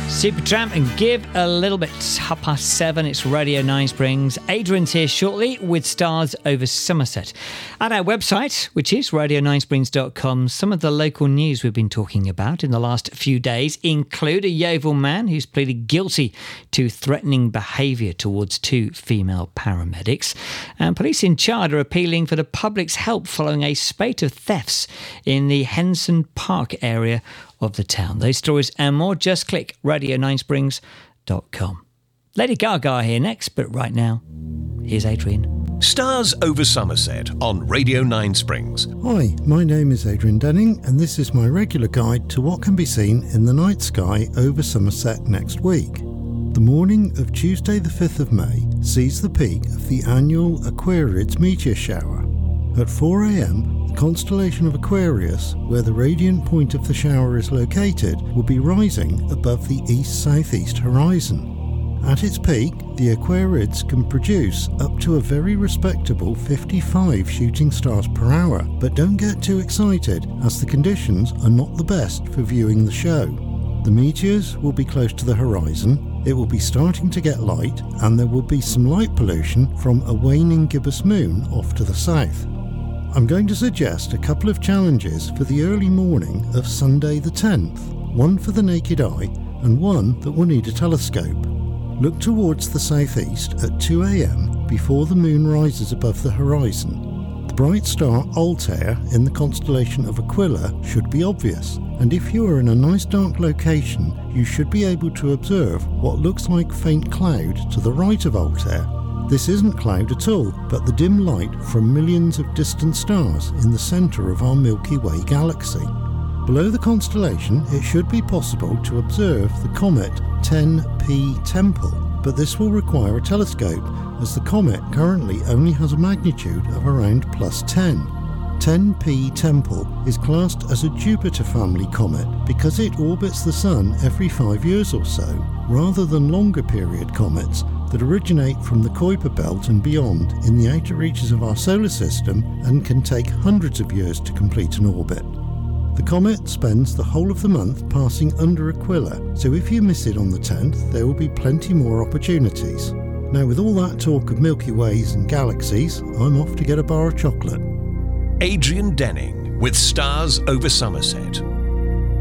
Supertramp and Give a Little Bit. 7:30, it's Radio 9 Springs. Adrian's here shortly with Stars Over Somerset. At our website, which is radio9springs.com, some of the local news we've been talking about in the last few days include a Yeovil man who's pleaded guilty to threatening behaviour towards two female paramedics. And police in Chard are appealing for the public's help following a spate of thefts in the Henson Park area of the town. Those stories and more, just click radio9springs.com. Lady Gaga here next, but right now, here's Adrian. Stars Over Somerset on Radio 9 Springs. Hi, my name is Adrian Denning, and this is my regular guide to what can be seen in the night sky over Somerset next week. The morning of Tuesday the 5th of May sees the peak of the annual Aquariids meteor shower. At 4 a.m, the constellation of Aquarius, where the radiant point of the shower is located, will be rising above the east-southeast horizon. At its peak, the Aquariids can produce up to a very respectable 55 shooting stars per hour, but don't get too excited as the conditions are not the best for viewing the show. The meteors will be close to the horizon, it will be starting to get light, and there will be some light pollution from a waning gibbous moon off to the south. I'm going to suggest a couple of challenges for the early morning of Sunday the 10th, one for the naked eye and one that will need a telescope. Look towards the southeast at 2 a.m. before the moon rises above the horizon. The bright star Altair in the constellation of Aquila should be obvious, and if you are in a nice dark location, you should be able to observe what looks like faint cloud to the right of Altair. This isn't cloud at all, but the dim light from millions of distant stars in the centre of our Milky Way galaxy. Below the constellation, it should be possible to observe the comet 10P Tempel, but this will require a telescope, as the comet currently only has a magnitude of around +10. 10P Tempel is classed as a Jupiter family comet because it orbits the Sun every 5 years or so, rather than longer period comets that originate from the Kuiper belt and beyond in the outer reaches of our solar system and can take hundreds of years to complete an orbit. The comet spends the whole of the month passing under Aquila, so if you miss it on the 10th, there will be plenty more opportunities. Now, with all that talk of Milky Ways and galaxies, I'm off to get a bar of chocolate. Adrian Denning with Stars Over Somerset.